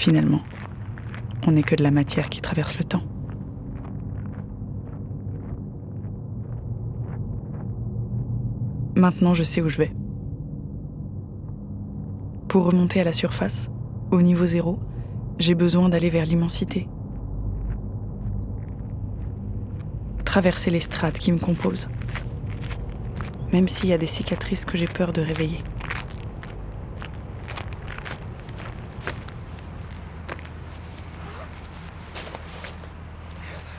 Finalement, on n'est que de la matière qui traverse le temps. Maintenant, je sais où je vais. Pour remonter à la surface, au niveau zéro, j'ai besoin d'aller vers l'immensité. Traverser les strates qui me composent. Même s'il y a des cicatrices que j'ai peur de réveiller.